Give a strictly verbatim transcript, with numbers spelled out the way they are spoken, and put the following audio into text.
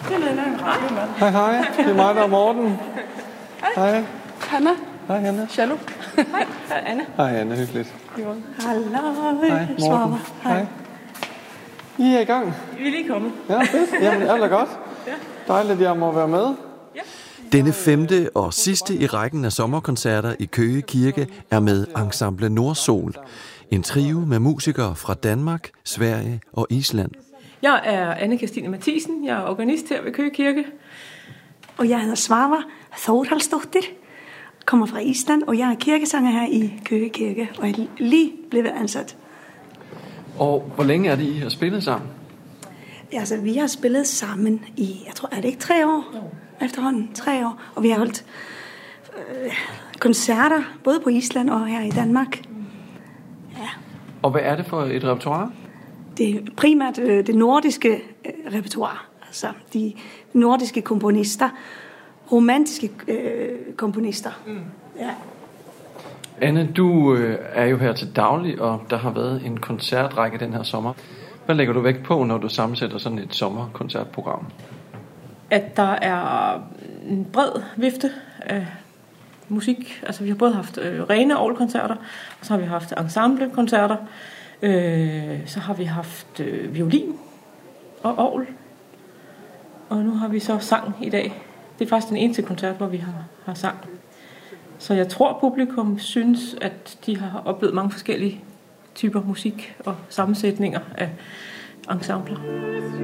Hej, hej. Det er mig, der er Morten. Hej. Hanna. Hej, Hanna. Shallow. Hej, hej Anna. Hej, Anna. Hyggeligt. Halløj. Hej, Morten. Hej. I er i gang. Vi er lige kommet. Ja, fedt. Jamen, alt er godt. Dejligt, at jeg må være med. Denne femte og sidste i rækken af sommerkoncerter i Køge Kirke er med Ensemble Nordsol. En trio med musikere fra Danmark, Sverige og Island. Jeg er Anne-Kristine Mathisen. Jeg er organist her ved Køge Kirke. Og jeg hedder Svava Þórhallsdóttir, kommer fra Island, og jeg er kirkesanger her i Køge Kirke, og er lige blevet ansat. Og hvor længe er det, I har spillet sammen? Altså, vi har spillet sammen i, jeg tror, er det ikke tre år? Jo. Efterhånden, tre år. Og vi har holdt øh, koncerter, både på Island og her i Danmark. Ja. Og hvad er det for et repertoire? Det er primært øh, det nordiske øh, repertoire. Altså, de nordiske komponister. Romantiske øh, komponister. Mm. Ja. Anne, du øh, er jo her til daglig, og der har været en koncertrække den her sommer. Hvad lægger du vægt på, når du sammensætter sådan et sommerkoncertprogram? At der er en bred vifte af musik. Altså vi har både haft øh, rene orgelkoncerter, og så har vi haft ensemblekoncerter. Øh, så har vi haft øh, violin og orgel. Og nu har vi så sang i dag. Det er faktisk den eneste koncert, hvor vi har, har sang. Så jeg tror, publikum synes, at de har oplevet mange forskellige typer musik og sammensætninger af ensembler.